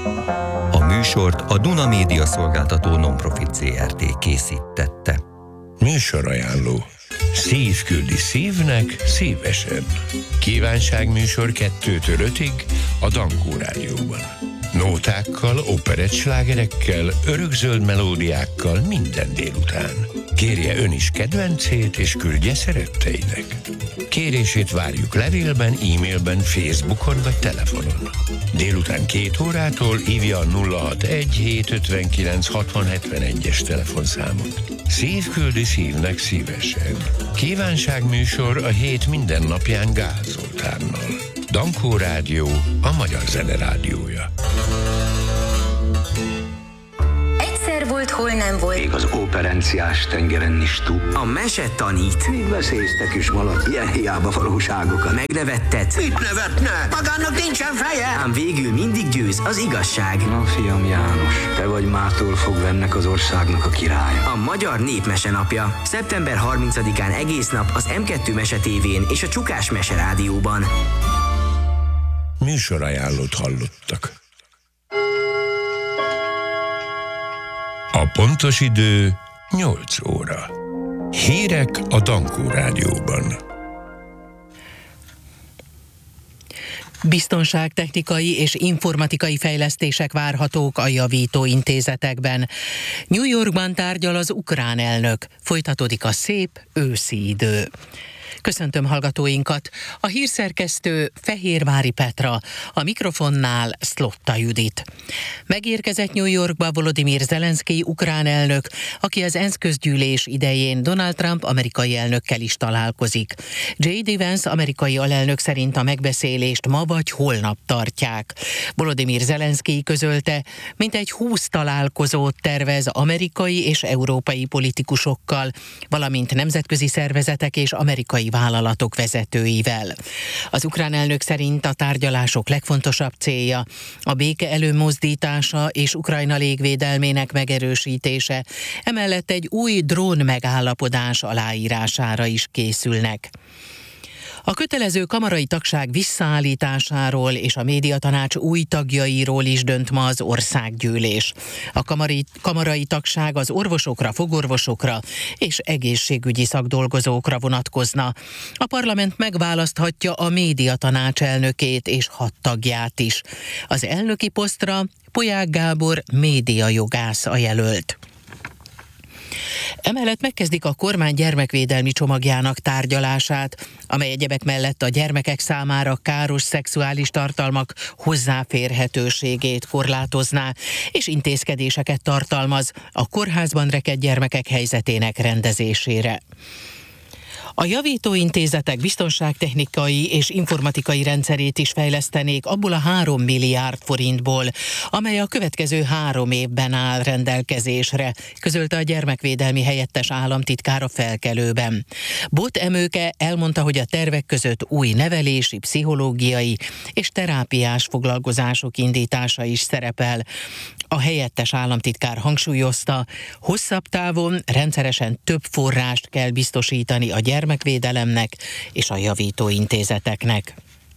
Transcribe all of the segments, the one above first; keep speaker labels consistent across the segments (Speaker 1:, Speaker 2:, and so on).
Speaker 1: A műsort a Duna Média Szolgáltató Nonprofit ZRT készítette.
Speaker 2: Műsorajánló. Szív küldi szívnek szívesen. Kívánságműsor 2-től 5-ig a Dankó Rádióban. Nótákkal, operettslágerekkel, örökzöld melódiákkal minden délután. Kérje ön is kedvencét, és küldje szeretteinek. Kérését várjuk levélben, e-mailben, Facebookon vagy telefonon. Délután 2 órától hívja a 061 759 6071-es telefonszámot. Szív küldi szívnek szívesen. Kívánságműsor a hét minden napján Gál Zoltánnal. Dankó Rádió, a magyar zene rádiója.
Speaker 3: Egyszer volt, hol nem volt.
Speaker 4: Még az operenciás tengeren is túl.
Speaker 5: A mese tanít.
Speaker 4: Még veszélyeztek is malac, ilyen hiába valóságokat.
Speaker 5: Megnevettet.
Speaker 4: Mit nevetne? Magának nincsen feje!
Speaker 5: Ám végül mindig győz az igazság.
Speaker 4: Na, fiam János, te vagy mától fogva ennek az országnak a királya.
Speaker 5: A Magyar Népmese napja. Szeptember 30-án egész nap az M2 Mese tévén és a Csukás Mese Rádióban.
Speaker 2: Műsorajánlót hallottak. A pontos idő 8 óra. Hírek a Dankó Rádióban.
Speaker 6: Biztonságtechnikai és informatikai fejlesztések várhatók a javító intézetekben. New Yorkban tárgyal az ukrán elnök. Folytatódik a szép őszi idő. Köszöntöm hallgatóinkat! A hírszerkesztő Fehérvári Petra, a mikrofonnál Szlotta Judit. Megérkezett New Yorkba Volodymyr Zelenszkij ukrán elnök, aki az ENSZ közgyűlés idején Donald Trump amerikai elnökkel is találkozik. J.D. Vance amerikai alelnök szerint a megbeszélést ma vagy holnap tartják. Volodymyr Zelenszkij közölte, mintegy 20 találkozót tervez amerikai és európai politikusokkal, valamint nemzetközi szervezetek és amerikai vállalatok vezetőivel. Az ukrán elnök szerint a tárgyalások legfontosabb célja a béke előmozdítása és Ukrajna légvédelmének megerősítése, emellett egy új drón megállapodás aláírására is készülnek. A kötelező kamarai tagság visszaállításáról és a médiatanács új tagjairól is dönt ma az országgyűlés. A kamarai tagság az orvosokra, fogorvosokra és egészségügyi szakdolgozókra vonatkozna. A parlament megválaszthatja a médiatanács elnökét és 6 tagját is. Az elnöki posztra Polyák Gábor médiajogász a jelölt. Emellett megkezdik a kormány gyermekvédelmi csomagjának tárgyalását, amely egyebek mellett a gyermekek számára káros szexuális tartalmak hozzáférhetőségét korlátozná, és intézkedéseket tartalmaz a kórházban rekedt gyermekek helyzetének rendezésére. A javítóintézetek biztonságtechnikai és informatikai rendszerét is fejlesztenék abból a 3 milliárd forintból, amely a következő 3 évben áll rendelkezésre, közölte a gyermekvédelmi helyettes államtitkár a Felkelőben. Bot Emőke elmondta, hogy a tervek között új nevelési, pszichológiai és terápiás foglalkozások indítása is szerepel. A helyettes államtitkár hangsúlyozta, hosszabb távon rendszeresen több forrást kell biztosítani a gyermekvédelemnek és a javítóintézeteknek.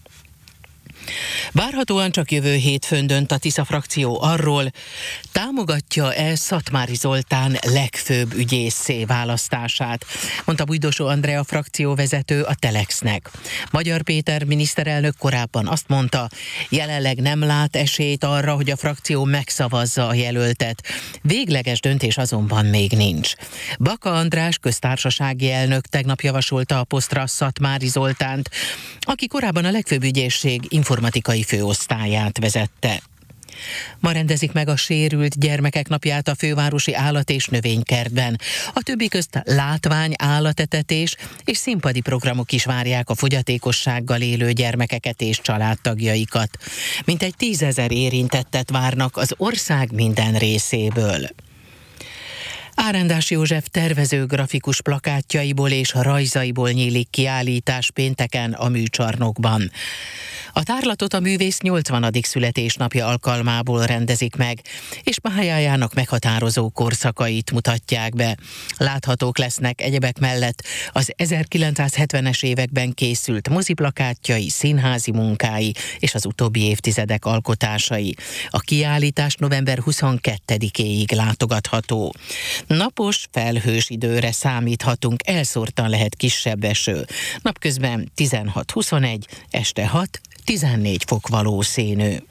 Speaker 6: Várhatóan csak jövő hétfőn dönt a Tisza frakció arról, támogatja-e Szatmári Zoltán legfőbb ügyésszé választását, mondta Bújdosó Andrea frakcióvezető a Telexnek. Magyar Péter miniszterelnök korábban azt mondta, jelenleg nem lát esélyt arra, hogy a frakció megszavazza a jelöltet. Végleges döntés azonban még nincs. Baka András köztársasági elnök tegnap javasolta a posztra Szatmári Zoltánt, aki korábban a legfőbb ügyészség informatikai főosztályát vezette. Ma rendezik meg a sérült gyermekek napját a fővárosi állat- és növénykertben. A többi közt látvány, állatetetés és színpadi programok is várják a fogyatékossággal élő gyermekeket és családtagjaikat. Mintegy 10 000 érintettet várnak az ország minden részéből. Árendás József tervező grafikus plakátjaiból és rajzaiból nyílik kiállítás pénteken a Műcsarnokban. A tárlatot a művész 80. születésnapja alkalmából rendezik meg, és pályájának meghatározó korszakait mutatják be. Láthatók lesznek egyebek mellett az 1970-es években készült moziplakátjai, színházi munkái és az utóbbi évtizedek alkotásai. A kiállítás november 22-éig látogatható. Napos, felhős időre számíthatunk, elszórtan lehet kisebb eső. Napközben 16-21, este 6-14 fok valószínű.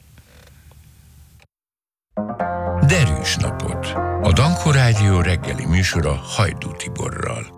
Speaker 2: Derűs napot! A Dankó Rádió reggeli műsora Hajdú Tiborral.